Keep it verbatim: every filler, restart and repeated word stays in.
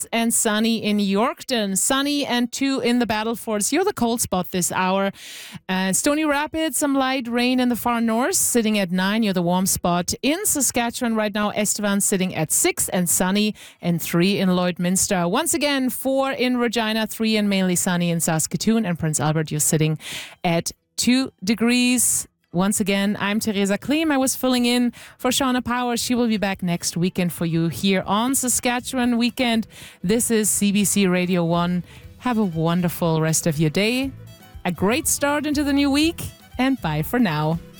and sunny in Yorkton. Sunny and two in the Battlefords. You're the cold spot this hour. Uh, Stony Rapids, some light rain in the far north, sitting at nine. You're the warm spot. In Saskatchewan right now, Estevan sitting at six and sunny, and three in Lloydminster. Once again, four in Regina, three and mainly sunny in Saskatoon, and Prince Albert, you're sitting at two degrees. Once again, I'm Theresa Klim. I was filling in for Shauna Power. She will be back next weekend for you here on Saskatchewan Weekend. This is C B C Radio one. Have a wonderful rest of your day, a great start into the new week, and bye for now.